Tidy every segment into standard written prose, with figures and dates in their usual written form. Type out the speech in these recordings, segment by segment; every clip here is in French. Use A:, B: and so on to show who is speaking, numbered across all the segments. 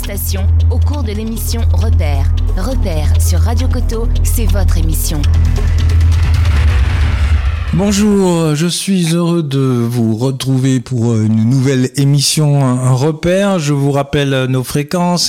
A: stations au cours de l'émission Repère. Repère sur Radio Coteau, c'est votre émission.
B: Bonjour, je suis heureux de vous retrouver pour une nouvelle émission Repère. Je vous rappelle nos fréquences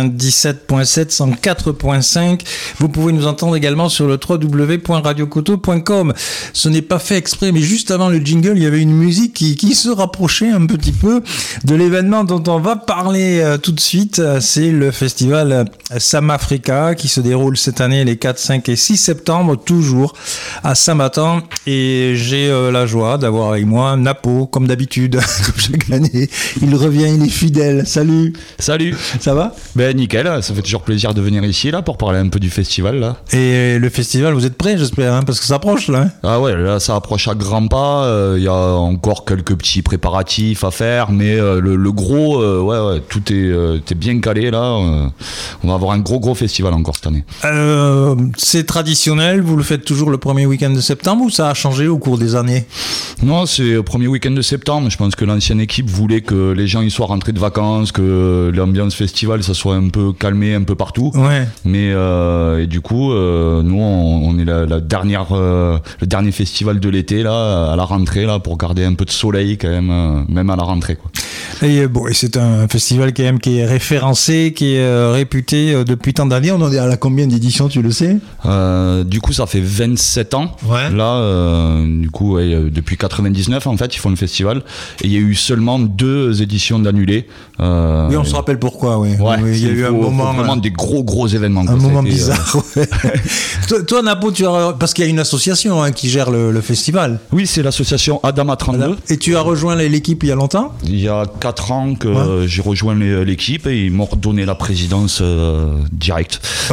B: 97.7, 104.5. Vous pouvez nous entendre également sur le www.radiocoteau.com. Ce n'est pas fait exprès, mais juste avant le jingle, il y avait une musique qui se rapprochait un petit peu de l'événement dont on va parler tout de suite. C'est le festival Samafrika qui se déroule cette année les 4, 5 et 6 septembre, toujours à Saint-Martin. Et j'ai la joie d'avoir avec moi Napo, comme d'habitude, comme chaque année. Il revient, il est fidèle. Salut.
C: Salut.
B: Ça va ?
C: Ben nickel, ça fait toujours plaisir de venir ici là pour parler un peu du festival là.
B: Et le festival, vous êtes prêts, j'espère, hein, parce que ça approche là. Hein.
C: Ah ouais, là ça approche à grands pas. Il y a encore quelques petits préparatifs à faire, mais le gros, ouais, tout est bien calé là. On va avoir un gros festival encore cette année.
B: C'est traditionnel, vous le faites toujours le premier week-end de septembre ou ça a changé au cours des années ?
C: Non, c'est au premier week-end de septembre. Je pense que l'ancienne équipe voulait que les gens y soient rentrés de vacances, que l'ambiance festival ça soit un peu calmé un peu partout.
B: Ouais.
C: Mais et du coup, nous on est le dernier festival de l'été là, à la rentrée là, pour garder un peu de soleil quand même à la rentrée quoi.
B: Et c'est un festival quand même qui est référencé, qui est réputé depuis tant d'années. On en est à la combien d'éditions, tu le sais ?
C: Du coup, ça fait 27 ans.
B: Ouais.
C: Là, du coup, depuis 99 en fait, ils font le festival. Et il y a eu seulement 2 éditions d'annulées.
B: Oui, on se rappelle pourquoi. Oui.
C: Ouais,
B: il y a eu un moment
C: vraiment des gros événements.
B: Un moment bizarre. Ouais. toi, Napo, parce qu'il y a une association qui gère le festival.
C: Oui, c'est l'association Adama 32.
B: Et tu as rejoint l'équipe il y a longtemps ?
C: Il y a 4 ans que j'ai rejoint l'équipe et ils m'ont redonné la présidence direct.
B: Ouais.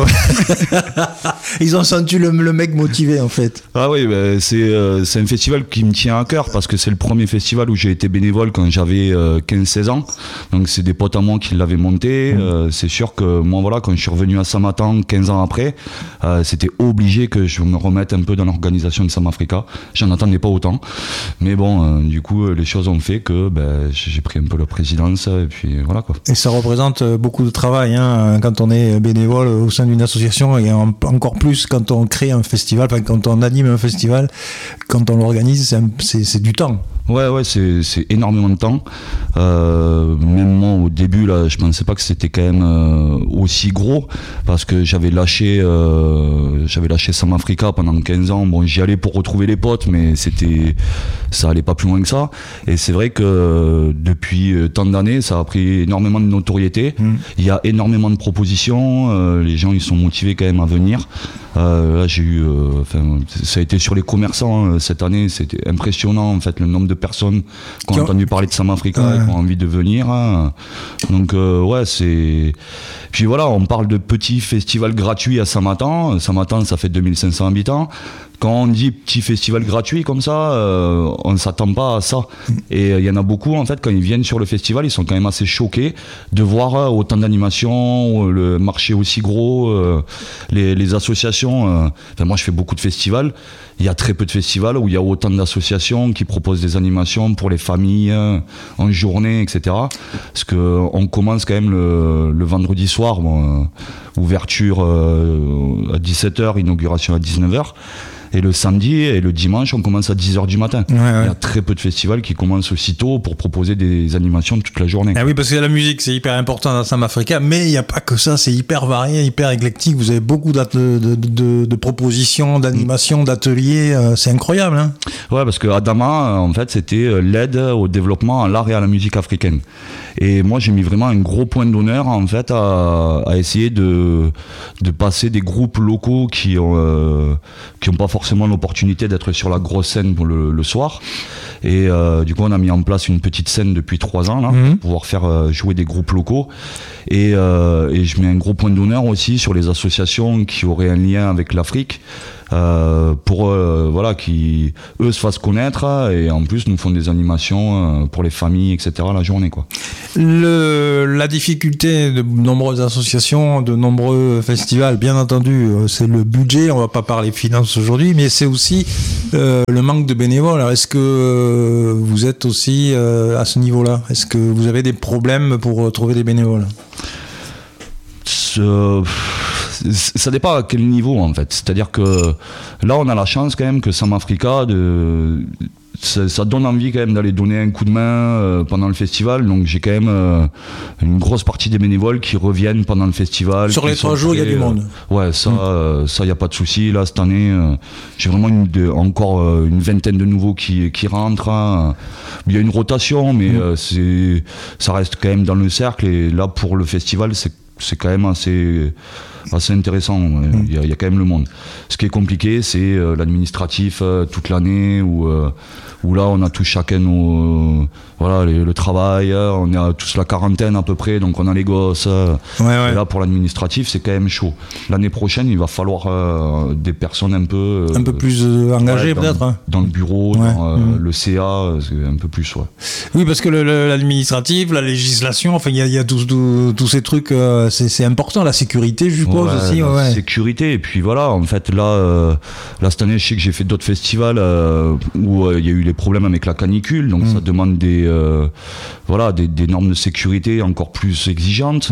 B: Ils ont senti le mec motivé en fait.
C: Ah oui, c'est un festival qui me tient à cœur parce que c'est le premier festival où j'ai été bénévole quand j'avais 15-16 ans. Donc c'est des potes à moi qui l'avaient monté. C'est sûr que moi voilà, quand je suis revenu à Saint-Martin 15 ans après, c'était obligé que je me remette un peu dans l'organisation de Samafrika. J'en attendais pas autant. Mais bon, du coup, les choses ont fait que j'ai pris un peu la présidence et puis voilà quoi.
B: Et ça représente beaucoup de travail quand on est bénévole au sein d'une association et encore plus quand on crée un festival, quand on anime un festival, quand on l'organise, c'est du temps.
C: Ouais, c'est énormément de temps. Même moi, au début, là, je pensais pas que c'était quand même aussi gros, parce que j'avais lâché Samafrika pendant 15 ans. Bon, j'y allais pour retrouver les potes, mais ça allait pas plus loin que ça. Et c'est vrai que depuis tant d'années, ça a pris énormément de notoriété. Il y a énormément de propositions. Les gens, ils sont motivés quand même à venir. Là, j'ai eu, ça a été sur les commerçants cette année. C'était impressionnant, en fait, le nombre de personnes qui ont entendu parler de Samafrika et qui ont envie de venir. Donc, c'est. Puis voilà, on parle de petits festivals gratuits à Saint-Martin. Saint-Martin, ça fait 2500 habitants. Quand on dit petit festival gratuit comme ça, on ne s'attend pas à ça. Et il y en a beaucoup, en fait, quand ils viennent sur le festival, ils sont quand même assez choqués de voir autant d'animations, le marché aussi gros, les associations. Moi, je fais beaucoup de festivals. Il y a très peu de festivals où il y a autant d'associations qui proposent des animations pour les familles en journée, etc. Parce qu'on commence quand même le vendredi soir, ouverture à 17h, inauguration à 19h. Et le samedi et le dimanche, on commence à 10h du matin. Ouais. Il y a très peu de festivals qui commencent aussitôt pour proposer des animations toute la journée.
B: Ah oui, parce que la musique, c'est hyper important dans Samafrika, mais il n'y a pas que ça, c'est hyper varié, hyper éclectique. Vous avez beaucoup de propositions, d'animations, d'ateliers, c'est incroyable. Hein.
C: Ouais, parce que Adama, en fait, c'était l'aide au développement à l'art et à la musique africaine. Et moi, j'ai mis vraiment un gros point d'honneur, en fait, à essayer de passer des groupes locaux qui ont pas forcément l'opportunité d'être sur la grosse scène pour le soir. Et du coup, on a mis en place une petite scène depuis 3 ans là, pour pouvoir faire jouer des groupes locaux. Et je mets un gros point d'honneur aussi sur les associations qui auraient un lien avec l'Afrique. Pour qui eux se fassent connaître et en plus nous font des animations pour les familles, etc. la journée quoi.
B: La difficulté de nombreuses associations, de nombreux festivals, bien entendu, c'est le budget. On va pas parler finances aujourd'hui, mais c'est aussi le manque de bénévoles. Alors, est-ce que vous êtes aussi à ce niveau-là ? Est-ce que vous avez des problèmes pour trouver des bénévoles ?
C: Ça dépend à quel niveau en fait. C'est-à-dire que là on a la chance quand même que Sam Africa ça donne envie quand même d'aller donner un coup de main pendant le festival. Donc j'ai quand même une grosse partie des bénévoles qui reviennent pendant le festival.
B: Sur les 3 jours, il y a du monde.
C: Ouais, ça y a pas de souci. Là cette année, j'ai vraiment encore une vingtaine de nouveaux qui rentrent. Hein. Il y a une rotation, mais ça reste quand même dans le cercle. Et là pour le festival, c'est quand même assez intéressant. Il y a quand même le monde. Ce qui est compliqué, c'est l'administratif toute l'année où là on a tous chacun le travail, on est tous la quarantaine à peu près, donc on a les gosses. Et là pour l'administratif c'est quand même chaud. L'année prochaine il va falloir des personnes un peu
B: plus engagées peut-être
C: dans le bureau, dans le CA, c'est un peu plus
B: Oui, parce que l'administratif, la législation, enfin il y a tous ces trucs, c'est important, la sécurité je suppose aussi.
C: La sécurité, et puis voilà, en fait là cette année je sais que j'ai fait d'autres festivals où il y a eu les problèmes avec la canicule, donc ça demande des normes de sécurité encore plus exigeantes.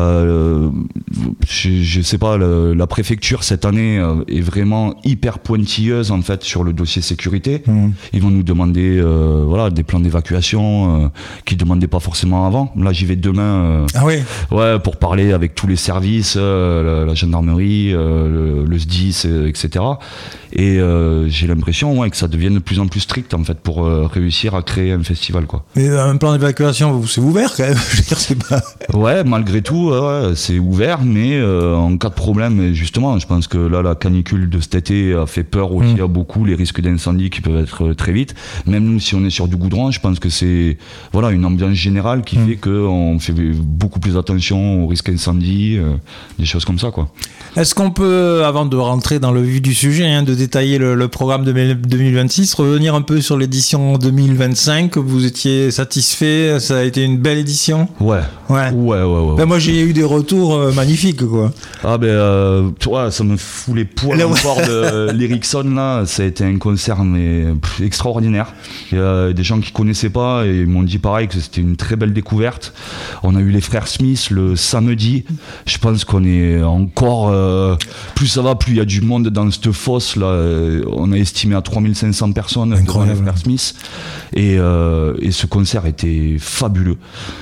C: Je sais pas, la préfecture cette année est vraiment hyper pointilleuse en fait sur le dossier sécurité. Ils vont nous demander des plans d'évacuation qu'ils demandaient pas forcément avant. Là j'y vais demain pour parler avec tous les services, la gendarmerie, le SDIS, etc. Et j'ai l'impression que ça devienne de plus en plus strict en fait pour réussir à créer un festival quoi.
B: Mais un plan d'évacuation, c'est ouvert quand même. Je veux dire, c'est pas...
C: Ouais, malgré tout, c'est ouvert, mais en cas de problème, justement, je pense que là la canicule de cet été a fait peur aussi à beaucoup, les risques d'incendie qui peuvent être très vite. Même nous, si on est sur du goudron, je pense que c'est une ambiance générale qui fait qu'on fait beaucoup plus attention aux risques d'incendie, des choses comme ça quoi.
B: Est-ce qu'on peut, avant de rentrer dans le vif du sujet, de détailler le programme de 2026, revenir un peu sur l'édition 2025, vous étiez satisfait, ça a été une belle édition? Ouais. Ben moi j'ai eu des retours magnifiques quoi.
C: Ça me fout les poils encore de l'Ericsson là, ça a été un concert extraordinaire. Il y a des gens qui connaissaient pas et ils m'ont dit pareil que c'était une très belle découverte. On a eu les frères Smith le samedi, je pense qu'on est encore plus ça va, plus il y a du monde dans cette fosse là. On a estimé à 3500 personnes devant les frères Smith et ce concert était fabuleux.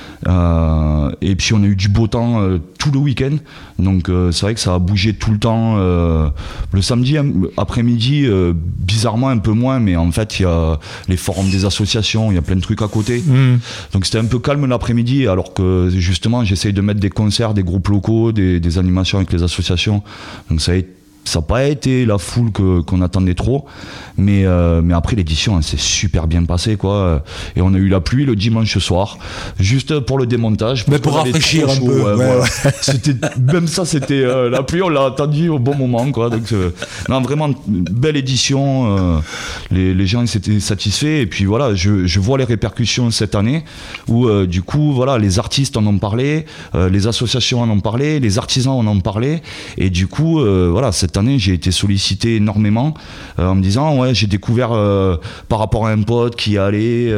C: Et puis on a eu du beau temps tout le week-end, donc c'est vrai que ça a bougé tout le temps. Le samedi après-midi, bizarrement un peu moins, mais en fait il y a les forums des associations, il y a plein de trucs à côté. Donc c'était un peu calme l'après-midi, alors que justement j'essaye de mettre des concerts, des groupes locaux, des animations avec les associations. Donc ça n'a pas été la foule qu'on attendait trop, mais après l'édition elle s'est super bien passée quoi. Et on a eu la pluie le dimanche soir, juste pour le démontage.
B: Mais pour rafraîchir un peu.
C: C'était même ça, c'était la pluie, on l'a attendu au bon moment quoi. Donc non, vraiment belle édition. Les gens ils étaient satisfaits et puis voilà, je vois les répercussions cette année où du coup voilà, les artistes en ont parlé, les associations en ont parlé, les artisans en ont parlé, et du coup cette année j'ai été sollicité énormément en me disant j'ai découvert par rapport à un pote qui y allait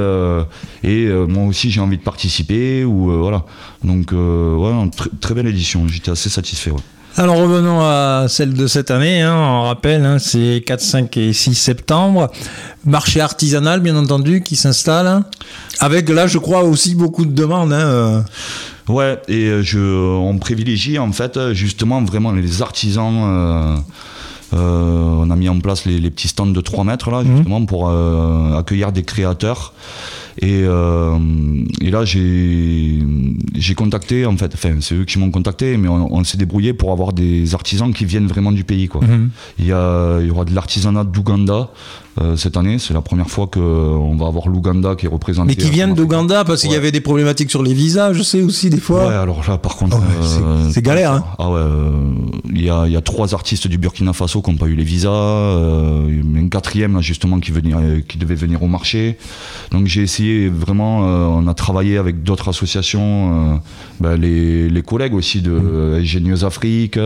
C: et moi aussi j'ai envie de participer donc très, très belle édition, j'étais assez satisfait.
B: Alors revenons à celle de cette année, on rappelle, c'est 4, 5 et 6 septembre, marché artisanal bien entendu qui s'installe, avec là je crois aussi beaucoup de demandes.
C: Ouais, et on privilégie en fait justement vraiment les artisans. On a mis en place les petits stands de 3 mètres là justement pour accueillir des créateurs. Et là j'ai contacté en fait, c'est eux qui m'ont contacté, mais on s'est débrouillé pour avoir des artisans qui viennent vraiment du pays quoi. Il y aura de l'artisanat d'Ouganda cette année, c'est la première fois qu'on va avoir l'Ouganda qui est représenté.
B: Mais qui viennent d'Ouganda parce qu'il y avait des problématiques sur les visas, je sais aussi des fois.
C: Ouais, alors là par contre
B: c'est galère
C: il y a 3 artistes du Burkina Faso qui n'ont pas eu les visas, un 4e là justement qui devait venir au marché. Donc j'ai essayé vraiment, on a travaillé avec d'autres associations, les collègues aussi de Ingénieuse Afrique,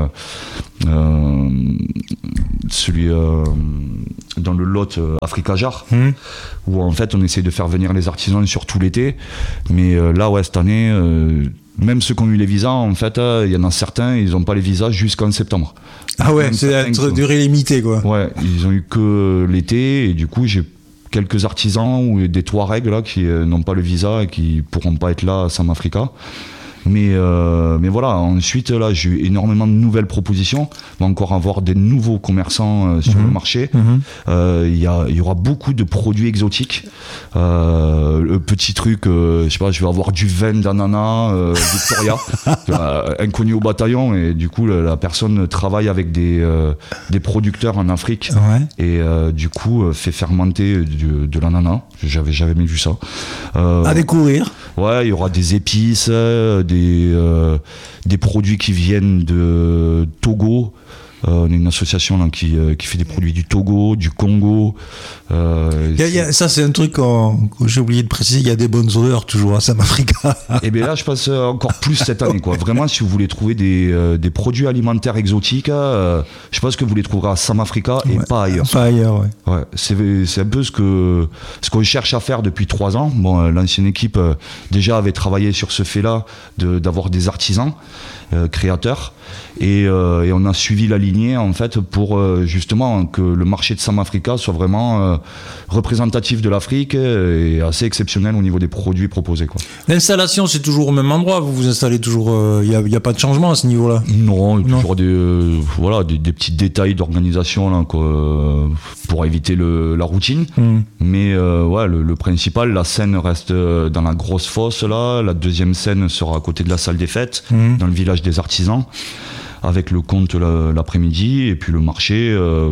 C: celui dans le Lot Africa Jar, où en fait on essaie de faire venir les artisans sur tout l'été, mais là cette année même ceux qui ont eu les visas, en fait, il y en a certains, ils n'ont pas les visas jusqu'en septembre.
B: Ah ouais, c'est à durée limitée, quoi.
C: Ouais, ils ont eu que l'été, et du coup, j'ai quelques artisans ou des Touaregs là, qui n'ont pas le visa et qui pourront pas être là à Samafrika. Mais voilà, ensuite là j'ai eu énormément de nouvelles propositions. On va encore avoir des nouveaux commerçants sur le marché. Il y aura beaucoup de produits exotiques. Le petit truc, je sais pas, je vais avoir du vin d'ananas Victoria, inconnu au bataillon, et du coup la personne travaille avec des producteurs en Afrique, et du coup fait fermenter de l'ananas. J'avais jamais vu ça.
B: À découvrir.
C: Ouais, il y aura des épices, des produits qui viennent de Togo. On est une association là, qui fait des produits du Togo, du Congo.
B: Ça, c'est un truc que j'ai oublié de préciser. Il y a des bonnes odeurs toujours à Samafrika.
C: Et bien là, je passe encore plus cette année, quoi. Vraiment, si vous voulez trouver des produits alimentaires exotiques, je pense que vous les trouverez à Samafrika et pas ailleurs.
B: Pas ailleurs, ouais.
C: Ouais, c'est un peu ce qu'on cherche à faire depuis 3 ans. Bon, l'ancienne équipe déjà avait travaillé sur ce fait-là d'avoir des artisans créateurs, et on a suivi la lignée en fait pour justement que le marché de Samafrika soit vraiment représentatif de l'Afrique et assez exceptionnel au niveau des produits proposés, quoi.
B: L'installation, c'est toujours au même endroit, vous vous installez toujours, il n'y a pas de changement à ce niveau-là?
C: Non, il y a toujours des petits détails d'organisation là, quoi, pour éviter la routine. Mais ouais, le principal, la scène reste dans la grosse fosse là, la deuxième scène sera à côté de la salle des fêtes, dans le village des artisans, avec le compte l'après-midi, et puis le marché,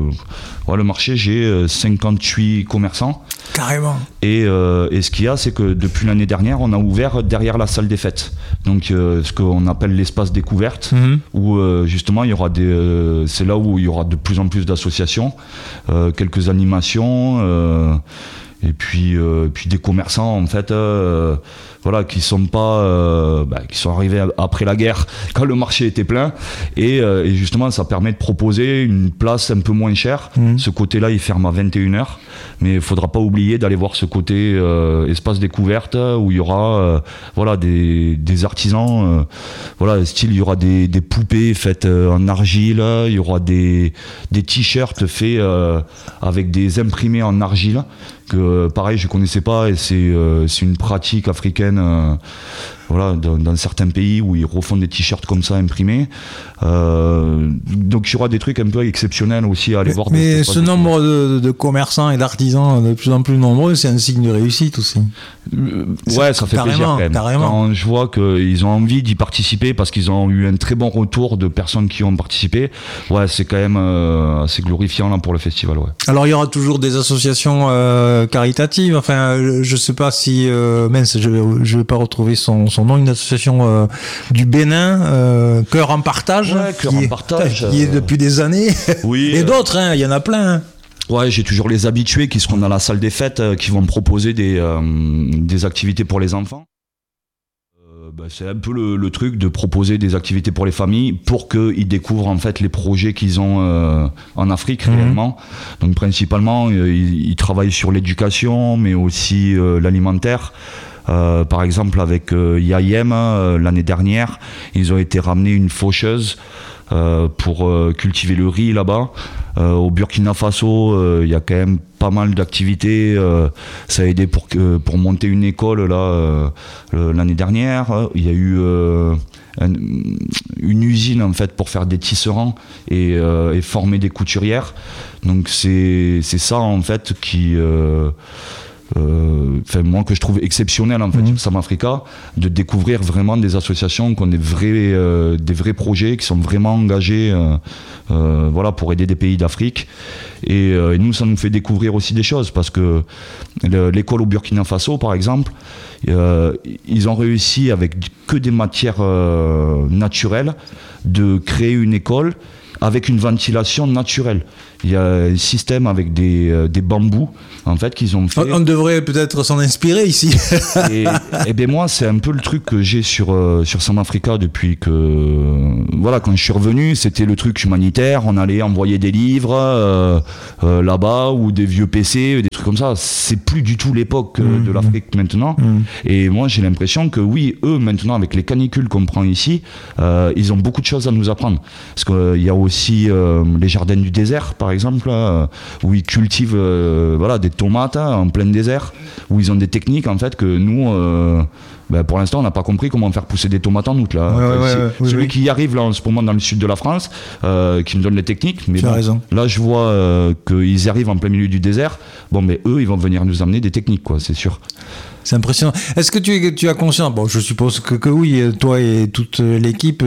C: j'ai 58 commerçants.
B: Carrément.
C: Et ce qu'il y a, c'est que depuis l'année dernière, on a ouvert derrière la salle des fêtes, donc ce qu'on appelle l'espace découverte, où justement il y aura c'est là où il y aura de plus en plus d'associations, quelques animations, et puis des commerçants en fait, qui sont pas qui sont arrivés après la guerre quand le marché était plein, et justement ça permet de proposer une place un peu moins chère. Ce côté-là il ferme à 21h, mais il faudra pas oublier d'aller voir ce côté espace découverte où il y aura des artisans, style il y aura des poupées faites en argile, il y aura des t-shirts faits avec des imprimés en argile, que pareil je connaissais pas, et c'est une pratique africaine dans certains pays où ils refont des t-shirts comme ça imprimés, donc il y aura des trucs un peu exceptionnels aussi à aller voir.
B: Mais ce nombre de commerçants et d'artisans de plus en plus nombreux, c'est un signe de réussite aussi.
C: Ouais, ça fait plaisir quand même. Quand je vois qu'ils ont envie d'y participer parce qu'ils ont eu un très bon retour de personnes qui ont participé, ouais, c'est quand même assez glorifiant là, pour le festival. Ouais.
B: Alors il y aura toujours des associations caritatives, enfin je sais pas si je vais pas retrouver son nom, une association du Bénin, Cœur en Partage, qui est depuis des années. Oui, et d'autres, il y en a plein.
C: Ouais, j'ai toujours les habitués qui seront dans la salle des fêtes, qui vont me proposer des activités pour les enfants. C'est un peu le truc de proposer des activités pour les familles pour qu'ils découvrent en fait les projets qu'ils ont en Afrique réellement. Donc principalement, ils travaillent sur l'éducation, mais aussi l'alimentaire. Par exemple avec Yayem, l'année dernière, ils ont été ramener une faucheuse pour cultiver le riz là-bas. Au Burkina Faso, il y a quand même pas mal d'activités. Ça a aidé pour monter une école là l'année dernière. Il y a eu une usine en fait pour faire des tisserands et former des couturières. Donc c'est ça en fait qui moi que je trouve exceptionnel en fait sur Samafrika, de découvrir vraiment des associations qui ont des vrais projets, qui sont vraiment engagés pour aider des pays d'Afrique, et nous ça nous fait découvrir aussi des choses, parce que l'école au Burkina Faso par exemple, ils ont réussi avec que des matières naturelles de créer une école avec une ventilation naturelle. Il y a un système avec des bambous en fait qu'ils ont fait.
B: On devrait peut-être s'en inspirer ici.
C: et ben moi c'est un peu le truc que j'ai sur Samafrika depuis que quand je suis revenu, c'était le truc humanitaire. On allait envoyer des livres là-bas, ou des vieux PC, des trucs trucs comme ça. C'est plus du tout l'époque de l'Afrique maintenant. Et moi, j'ai l'impression que oui, eux, maintenant, avec les canicules qu'on prend ici, ils ont beaucoup de choses à nous apprendre. Parce qu'il y a aussi les jardins du désert, par exemple, où ils cultivent des tomates en plein désert, où ils ont des techniques, en fait, que nous... pour l'instant, on n'a pas compris comment faire pousser des tomates en août. Là. Celui qui y arrive là, en ce moment dans le sud de la France, qui me donne les techniques. Mais
B: raison.
C: Là, je vois qu'ils arrivent en plein milieu du désert. Bon, mais eux, ils vont venir nous amener des techniques, quoi, c'est sûr.
B: C'est impressionnant. Est-ce que tu as conscience, je suppose que oui, toi et toute l'équipe,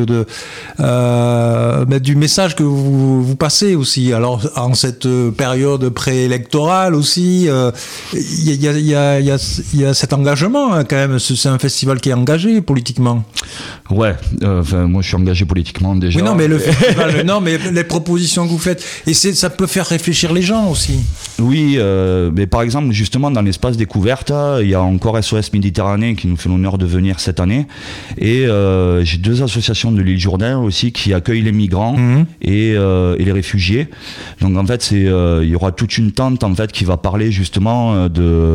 B: du message que vous passez aussi. Alors, en cette période préélectorale aussi, il y a cet engagement, hein, quand même. C'est un festival qui est engagé politiquement.
C: Ouais, moi je suis engagé politiquement déjà.
B: Oui, mais les propositions que vous faites, et ça peut faire réfléchir les gens aussi.
C: Oui, mais par exemple, justement, dans l'espace découverte, il y a encore SOS Méditerranée qui nous fait l'honneur de venir cette année. Et j'ai 2 associations de l'île Jourdain aussi qui accueillent les migrants et les réfugiés. Donc en fait, il y aura toute une tente en fait qui va parler justement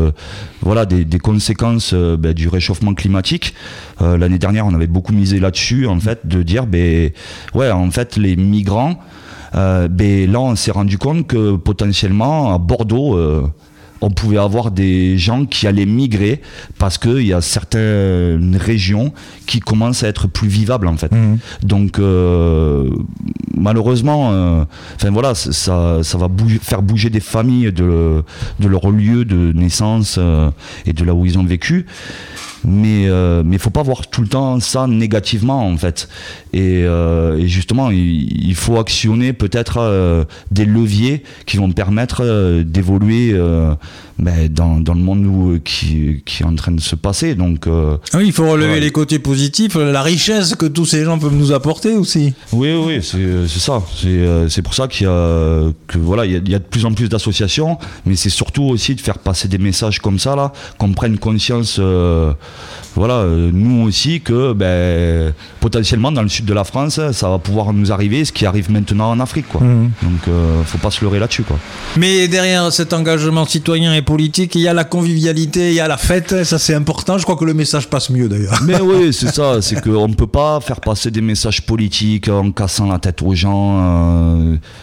C: des conséquences du réchauffement climatique. L'année dernière, on avait beaucoup misé là-dessus, en fait, de dire, en fait, les migrants, là, on s'est rendu compte que potentiellement, à Bordeaux, on pouvait avoir des gens qui allaient migrer parce qu'il y a certaines régions qui commencent à être plus vivables, en fait. Donc, malheureusement, ça va faire bouger des familles de leur lieu de naissance et de là où ils ont vécu. Mais faut pas voir tout le temps ça négativement, en fait. Et justement, il faut actionner peut-être des leviers qui vont permettre d'évoluer dans le monde qui est en train de se passer. Donc,
B: oui, il faut relever les côtés positifs, la richesse que tous ces gens peuvent nous apporter aussi.
C: Oui, c'est ça. C'est pour ça qu'il y a de plus en plus d'associations, mais c'est surtout aussi de faire passer des messages comme ça, là, qu'on prenne conscience, nous aussi, que potentiellement dans le sud de la France, ça va pouvoir nous arriver, ce qui arrive maintenant en Afrique, quoi. Donc, faut pas se leurrer là-dessus, quoi.
B: Mais derrière cet engagement citoyen et politique, il y a la convivialité, il y a la fête, ça c'est important. Je crois que le message passe mieux d'ailleurs.
C: Mais oui, c'est ça, c'est qu'on ne peut pas faire passer des messages politiques en cassant la tête aux gens,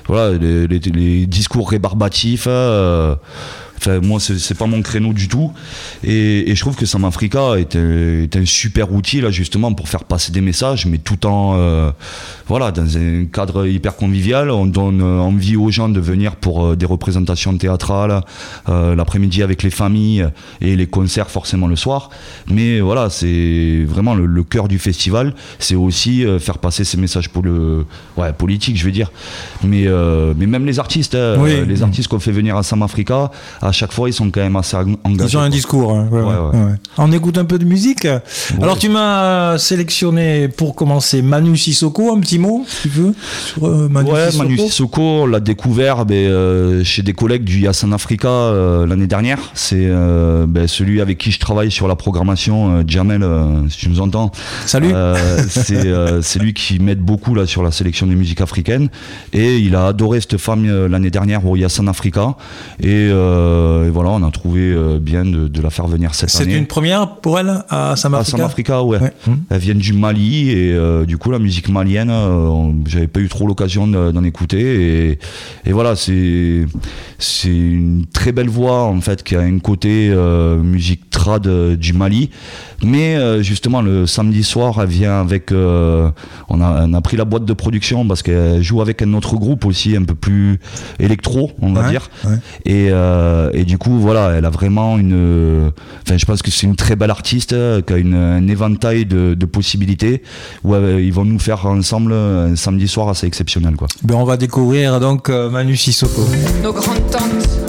C: les discours rébarbatifs. Moi, c'est pas mon créneau du tout. Et je trouve que Sam Africa est un super outil, là, justement, pour faire passer des messages, mais tout en dans un cadre hyper convivial. On donne envie aux gens de venir pour des représentations théâtrales l'après-midi avec les familles et les concerts forcément le soir. Mais voilà, c'est vraiment le cœur du festival. C'est aussi faire passer ces messages politiques, je veux dire. Mais même les artistes, les artistes qu'on fait venir à Sam Africa, à chaque fois, ils sont quand même assez engagés.
B: Ils ont un discours. Hein. Ouais. On écoute un peu de musique. Ouais. Alors, tu m'as sélectionné pour commencer Manu Sissoko, un petit mot, si tu veux, sur
C: Manu Sissoko, on l'a découvert chez des collègues du Yasan Africa l'année dernière. C'est celui avec qui je travaille sur la programmation, Jamel, si tu nous entends.
B: Salut.
C: C'est lui qui m'aide beaucoup là, sur la sélection des musiques africaines. Et il a adoré cette femme l'année dernière au Yasan Africa. Et on a trouvé bien de la faire venir cette année.
B: C'est une première pour elle à Sam Africa.
C: À Sam Africa, ouais. Elle vient du Mali et du coup la musique malienne, j'avais pas eu trop l'occasion d'en écouter et voilà, c'est une très belle voix en fait qui a un côté musique trad du Mali. Mais justement le samedi soir elle vient avec on a pris la boîte de production parce qu'elle joue avec un autre groupe aussi un peu plus électro on va dire et du coup voilà elle a vraiment je pense que c'est une très belle artiste qui a un éventail de possibilités où ils vont nous faire ensemble un samedi soir assez exceptionnel quoi.
B: On va découvrir donc Manu Sissoko.
D: Nos grandes tantes